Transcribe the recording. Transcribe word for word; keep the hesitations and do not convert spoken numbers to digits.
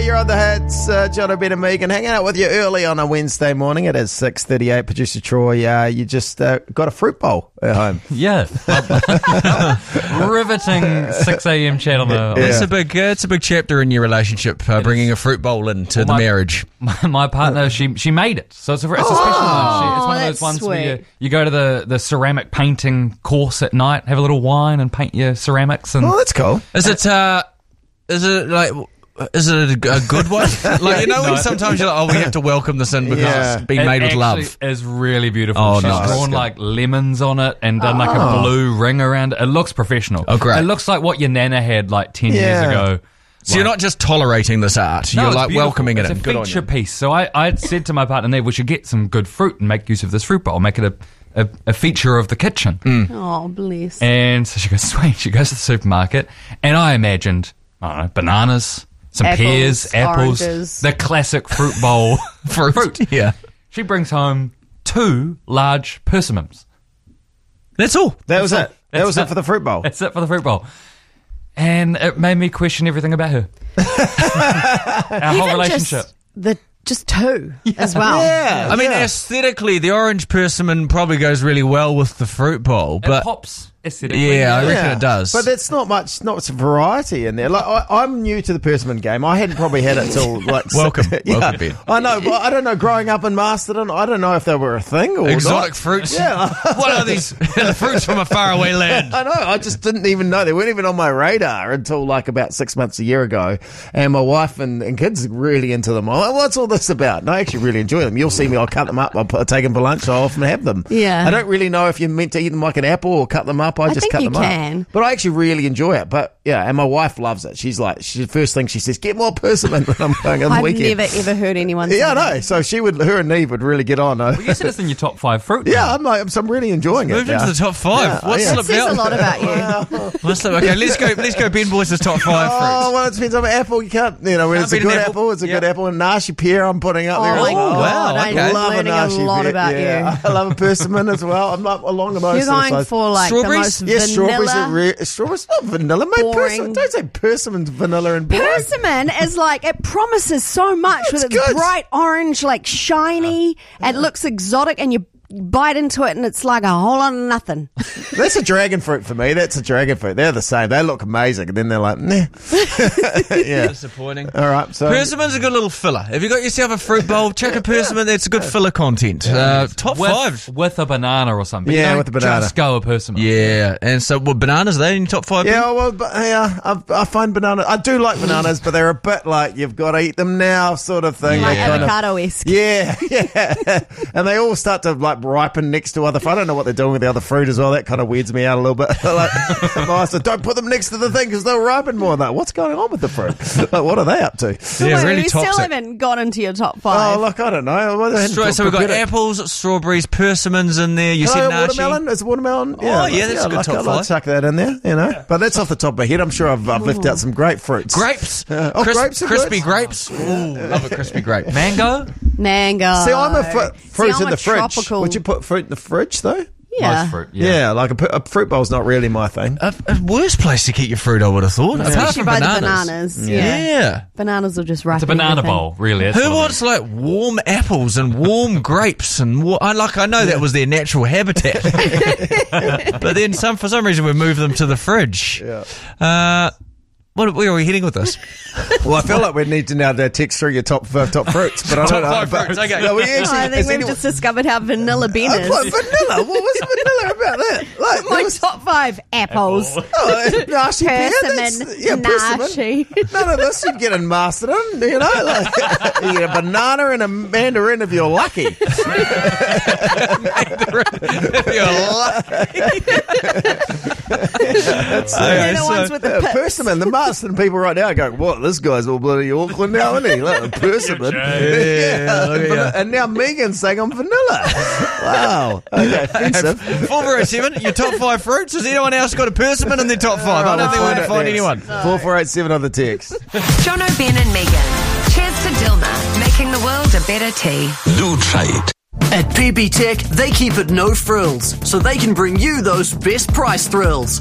You're on the hits, uh, John O'Brien and Megan, hanging out with you early on a Wednesday morning. It is six thirty-eight. Producer Troy, uh, you just uh, got a fruit bowl at home. Yeah. Riveting six a.m. chat on the... Yeah. It's a big, uh, it's a big chapter in your relationship, uh, bringing a fruit bowl into Well, the my- marriage. My, my partner, she she made it. So it's a, it's a special one. She, it's one of that's those ones where you, sweet. you go to the, the ceramic painting course at night, have a little wine and paint your ceramics. And Oh, that's cool. Is it, uh, is it like... Is it a, a good one? Like, you know, when No. sometimes you're like, oh, we have to welcome this in because Yeah. it's been it made with actually love. is really beautiful. Oh, She's nice. drawn That's good. like lemons on it and done like a blue ring around it. It looks professional. Oh, great. It looks like what your nana had like ten Yeah. years ago. So you're not just tolerating this art, No, you're it's like beautiful. welcoming it it's in. a Good on feature you. piece. So I, I said to my partner, Neve, we should get some good fruit and make use of this fruit bowl, make it a, a, a feature of the kitchen. Oh, bless. And so she goes, sweet. She goes to the supermarket, and I imagined, I don't know, bananas, some Apples, pears, apples, oranges. the classic fruit bowl Fruit. fruit. Yeah. She brings home two large persimmons. That's all. That was it. That That's was it. it for the fruit bowl. That's it for the fruit bowl. And it made me question everything about her. Our whole Even relationship. Just the just two as well. Yeah. I mean, yeah. aesthetically, the orange persimmon probably goes really well with the fruit bowl, It but pops aesthetically. yeah, I reckon Yeah. it does. But that's not much, not much variety in there. Like I, I'm new to the persimmon game. I hadn't probably had it till like Welcome. yeah, Welcome, Ben. I know, but I don't know. Growing up in Masterton, I don't know if they were a thing or Exotic not. fruits. Yeah. What are these? The fruits from a faraway land. I know. I just didn't even know. They weren't even on my radar until like about six months a year ago. And my wife and, and kids are really into them. I'm like, what's all this about? And I actually really enjoy them. You'll see me. I'll cut them up. I'll put, take them for lunch. I often have them. Yeah. I don't really know if you're meant to eat them like an apple or cut them up. I, I just think cut you them up. can. But I actually really enjoy it. But yeah, and my wife loves it. She's like, she, the first thing she says, get more persimmon when I'm going on the I've weekend. never ever heard anyone say Yeah, I that. know. So she would, her and Neve would really get on. Well, you said it's in your top five fruit. Yeah, now. I'm like, so I'm really enjoying it. Moved now. into the top five. Yeah, What's yeah. the That says a lot about you. What's the, okay, let's go. Let's go. Ben Boyce's top five Oh, fruits. well, it depends on the apple. You can't, you know, when Can't it's a beat an good apple. apple. It's a good Yeah. apple. And nashi pear I'm putting up there. Oh, as my well. God, wow, I'm okay. Love learning a nashi lot pear. about yeah. you. I love a persimmon as well. I'm not along those You're sort of going size. for like Strawberries? the most Yeah, strawberries vanilla. are re- strawberries not vanilla, mate. boring. Persimmon, don't say persimmon's vanilla and boring. Persimmon is like, it promises so much with It's its good. bright orange, like shiny. It looks exotic, and you bite into it, and it's like a whole lot of nothing. That's a dragon fruit for me. That's a dragon fruit. They're the same. They look amazing, and then they're like, nah. yeah. Disappointing. All right. So Persimmon's a good little filler. Have you got yourself a fruit bowl? Check a persimmon. That's a good filler content. Uh, top with, five. with a banana or something. Yeah, You don't with a banana. Just go a persimmon. Yeah, and so well, bananas. Are they in your top five? yeah, well, but, yeah, I, I find banana. I do like bananas, but they're a bit like you've got to eat them now, sort of thing. Like They kind of- avocado-esque. Yeah, yeah, and they all start to like ripen next to other. I don't know what they're doing with the other fruit as well. That kind of weirds me out a little bit. Like, I said, don't put them next to the thing because they'll ripen more. Like, what's going on with the fruit? Like, what are they up to? Yeah, Wait, really we still toxic. haven't got into your top five. Oh, look, I don't know. Well, they hadn't Stra- so we've got prepared it. apples, strawberries, persimmons in there. You Can I said have nashi. watermelon? Is watermelon? Oh, yeah, that's a good like, top I'd like five. to chuck that in there, you know. But that's off the top of my head. I'm sure I've, I've left out some grapefruits. Grapes. Uh, oh, Cris- grapes are crispy good. grapes. Ooh, love a crispy grape. Mango? Mango. See, I'm a fr- fruit See, in I'm the a fridge. tropical- Would you put fruit in the fridge though? Yeah. Most fruit. Yeah, Yeah. like a, pu- a fruit bowl's not really my thing. A, a worse place to keep your fruit, I would have thought. Apart Especially from by bananas. the bananas. Yeah. Yeah. Bananas will just ripen It's a banana everything. bowl, really. That's Who what it wants is. like warm apples and warm grapes and wa- I like I know that was their natural habitat, but then some for some reason we moved them to the fridge. Yeah. Uh, what where are we heading with this? Well, I feel like we need to now uh, text through your top uh, top fruits, but I Top don't know. five but- fruits, okay. No, we Oh, actually, I think has we've anyone- just discovered how vanilla Ben I is. put vanilla. What was vanilla about that? Like, My there was- top five apples. Oh, nashi pear, Persimmon, that's- yeah, persimmon. nashi. None of this you'd get in Masterton, you know. Like, you get a banana and a mandarin if you're lucky. You're lucky. That's, uh, They're the so- ones with the Yeah, pits. persimmon. The Masterton people right now are going, what? This guy's all bloody Auckland now, isn't he? Like, persimmon. Yeah, look at and, ya. and now Megan's saying I'm vanilla. Wow. Okay, offensive. four four eight seven, your top five fruits. Has anyone else got a persimmon in their top five? I don't think we're going to find anyone. four four eight seven on the text. John O'Brien and Megan. Cheers to Dilma, making the world a better tea. Lutrate. At P B Tech, they keep it no frills, so they can bring you those best price thrills.